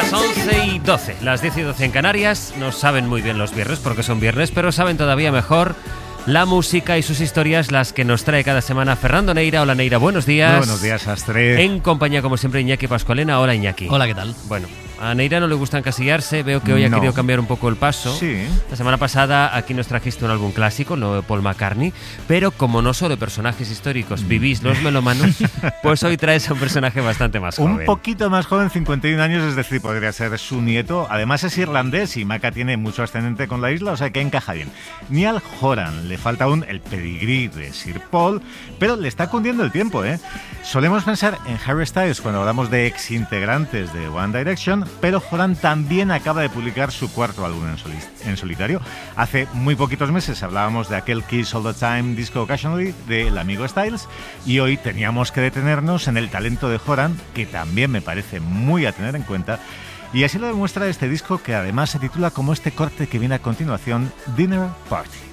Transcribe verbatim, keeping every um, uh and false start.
Las once y doce, las diez y doce en Canarias. No saben muy bien los viernes porque son viernes, pero saben todavía mejor la música y sus historias, las que nos trae cada semana Fernando Neira. Hola Neira, buenos días. Muy buenos días, Astre. En compañía, como siempre, Iñaki Pascualena. Hola Iñaki. Hola, ¿qué tal? Bueno, a Neira no le gusta encasillarse. Veo que hoy No. ha querido cambiar un poco el paso. Sí. La semana pasada aquí nos trajiste un álbum clásico, no de Paul McCartney, pero como no solo de personajes históricos vivís los melómanos, pues hoy traes a un personaje bastante más joven. Un poquito más joven, cincuenta y un años, es decir, podría ser su nieto. Además es irlandés y Maca tiene mucho ascendente con la isla, o sea que encaja bien. Niall Horan, le falta aún el pedigrí de Sir Paul, pero le está cundiendo el tiempo, ¿eh? Solemos pensar en Harry Styles cuando hablamos de ex integrantes de One Direction, pero Horan también acaba de publicar su cuarto álbum en, soli- en solitario. Hace muy poquitos meses hablábamos de aquel Kiss All the Time, Disco Occasionally del amigo Styles, y hoy teníamos que detenernos en el talento de Horan, que también me parece muy a tener en cuenta, y así lo demuestra este disco, que además se titula como este corte que viene a continuación, Dinner Party.